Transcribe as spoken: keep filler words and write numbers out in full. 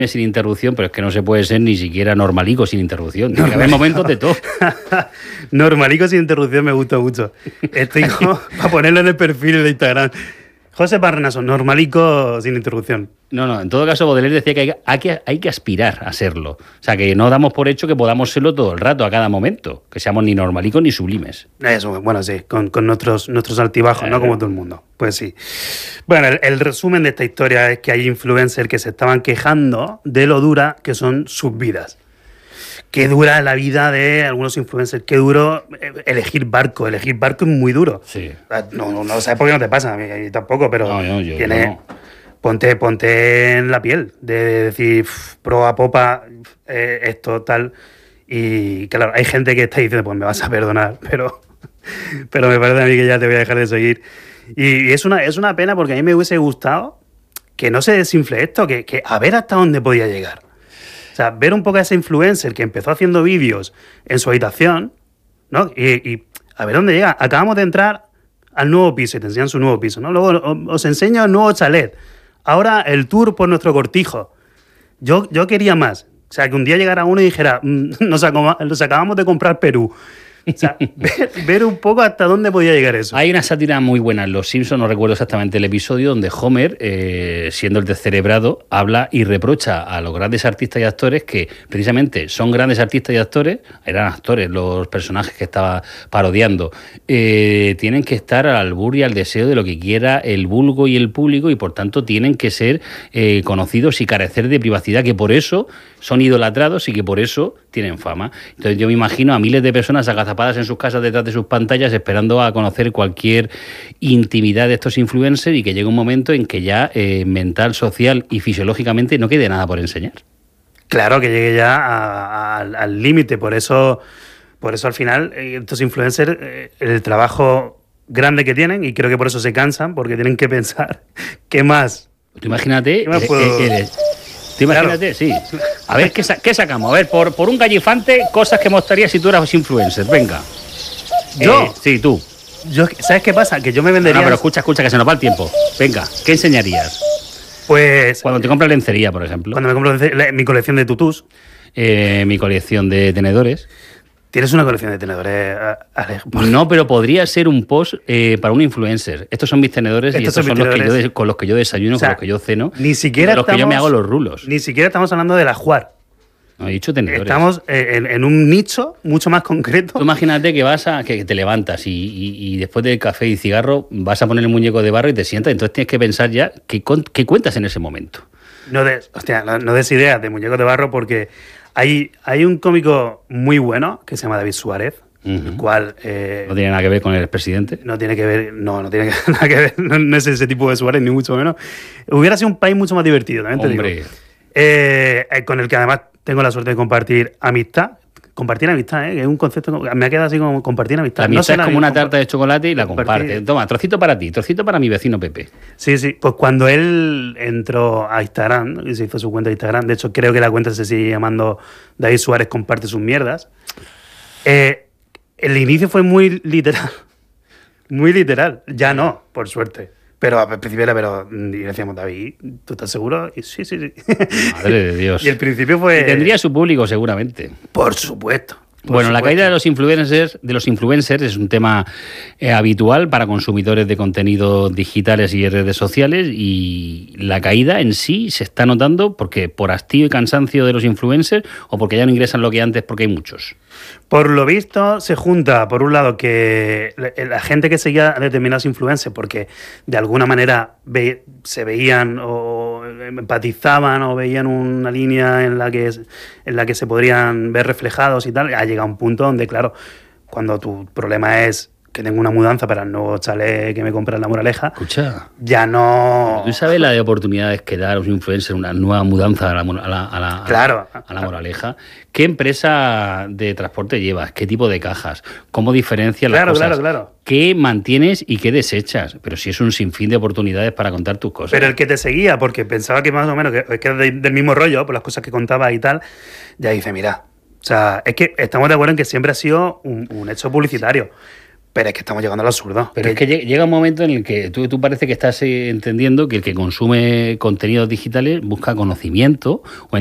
sin interrupción, pero es que no se puede ser ni siquiera normalico sin interrupción. Tiene que haber momentos de todo. Normalico sin interrupción me gusta mucho. Estoy como para ponerlo en el perfil de Instagram. José Barrenaso, normalico sin interrupción. No, no, en todo caso Baudelaire decía que hay, hay, que hay que aspirar a serlo. O sea, que no damos por hecho que podamos serlo todo el rato, a cada momento. Que seamos ni normalicos ni sublimes. Eso, bueno, sí, con, con nuestros, nuestros altibajos, claro. ¿No? Como todo el mundo. Pues sí. Bueno, el, el resumen de esta historia es que hay influencers que se estaban quejando de lo dura que son sus vidas. Qué dura la vida de algunos influencers, qué duro elegir barco. Elegir barco es muy duro. Sí. No, no, no sabes por qué no te pasa, a mí tampoco, pero no, yo, yo, tiene, yo no. ponte, ponte en la piel de decir, proa, popa, eh, esto, tal. Y claro, hay gente que está diciendo, pues me vas a perdonar, pero, pero me parece a mí que ya te voy a dejar de seguir. Y, y es, una, es una pena porque a mí me hubiese gustado que no se desinfle esto, que, que a ver hasta dónde podía llegar. O sea, ver un poco a ese influencer que empezó haciendo vídeos en su habitación, ¿no? Y, y a ver dónde llega. Acabamos de entrar al nuevo piso y te enseñan su nuevo piso, ¿no? Luego os enseño el nuevo chalet. Ahora el tour por nuestro cortijo. Yo, yo quería más. O sea, que un día llegara uno y dijera, nos, acom- nos acabamos de comprar Perú. O sea, ver, ver un poco hasta dónde podía llegar eso. Hay una sátira muy buena en Los Simpsons, no recuerdo exactamente el episodio, donde Homer, eh, siendo el descerebrado, habla y reprocha a los grandes artistas y actores que precisamente son grandes artistas y actores, eran actores los personajes que estaba parodiando, eh, tienen que estar al albur y al deseo de lo que quiera el vulgo y el público y por tanto tienen que ser eh, conocidos y carecer de privacidad, que por eso son idolatrados y que por eso tienen fama. Entonces yo me imagino a miles de personas agazapadas en sus casas detrás de sus pantallas esperando a conocer cualquier intimidad de estos influencers y que llegue un momento en que ya eh, mental, social y fisiológicamente no quede nada por enseñar. Claro, que llegue ya a, a, al límite. Por eso, por eso al final estos influencers, eh, el trabajo grande que tienen, y creo que por eso se cansan, porque tienen que pensar qué más. Tú imagínate... ¿Qué más puedo... eh, eh, Tú imagínate, claro. Sí. A ver, ¿qué, sa- ¿qué sacamos? A ver, por, por un gallifante, cosas que mostrarías si tú eras influencer. Venga. ¿Yo? Eh, sí, tú. Yo, ¿sabes qué pasa? Que yo me vendería... No, no, pero escucha, escucha, que se nos va el tiempo. Venga, ¿qué enseñarías? Pues... Cuando te compras lencería, por ejemplo. Cuando me compro lencería, mi colección de tutús. Eh, mi colección de tenedores. ¿Tienes una colección de tenedores, Alex? No, pero podría ser un post eh, para un influencer. Estos son mis tenedores estos y estos son, son los que yo de, con los que yo desayuno, o sea, con los que yo ceno. Ni siquiera con los estamos, que yo me hago los rulos. Ni siquiera estamos hablando de la Juar. No, he dicho tenedores. Estamos en, en un nicho mucho más concreto. Tú imagínate que vas a que te levantas y, y, y después del café y cigarro vas a poner el muñeco de barro y te sientas. Entonces tienes que pensar ya qué, qué cuentas en ese momento. No des, hostia, no, no des ideas de muñecos de barro porque hay, hay un cómico muy bueno que se llama David Suárez, uh-huh. el cual... Eh, ¿No tiene nada que ver con el expresidente? No tiene que ver, no, no tiene que, nada que ver, no, no es ese tipo de Suárez, ni mucho menos. Hubiera sido un país mucho más divertido, también te Hombre. digo. Eh, con el que además tengo la suerte de compartir amistad. Compartir amistad, ¿eh? Que es un concepto... Me ha quedado así como compartir amistad. La amistad no es como una tarta de chocolate y la compartir. comparte. Toma, trocito para ti, trocito para mi vecino Pepe. Sí, sí. Pues cuando él entró a Instagram y se hizo su cuenta de Instagram, de hecho creo que la cuenta se sigue llamando David Suárez comparte sus mierdas, eh, el inicio fue muy literal. Muy literal. Ya no, por suerte. Pero al principio era, pero y decíamos, David, ¿tú estás seguro? Y sí, sí, sí. Madre de Dios. Y el principio fue... Y tendría su público seguramente. Por supuesto. Por bueno, supuesto. La caída de los influencers, de los influencers es un tema eh, habitual para consumidores de contenidos digitales y redes sociales y la caída en sí se está notando porque por hastío y cansancio de los influencers o porque ya no ingresan lo que antes porque hay muchos. Por lo visto se junta, por un lado, que la gente que seguía a determinados influencers porque de alguna manera ve, se veían o empatizaban o veían una línea en la que en la que se podrían ver reflejados y tal, ha llegado un punto donde, claro, cuando tu problema es que tengo una mudanza para el nuevo chalet que me compré en La Moraleja, escucha, ya no... ¿Tú sabes la de oportunidades que da a los influencers una nueva mudanza a la, a la, a la, claro, a la Moraleja? ¿Qué empresa de transporte llevas? ¿Qué tipo de cajas? ¿Cómo diferencias claro, las cosas? Claro, claro, ¿Qué mantienes y qué desechas? Pero si es un sinfín de oportunidades para contar tus cosas. Pero el que te seguía, porque pensaba que más o menos que es que de, del mismo rollo, por las cosas que contaba y tal, ya dice, mira, o sea, es que estamos de acuerdo en que siempre ha sido un, un hecho publicitario. Pero es que estamos llegando al absurdo. Pero es que llega un momento en el que tú, tú parece que estás eh, entendiendo que el que consume contenidos digitales busca conocimiento o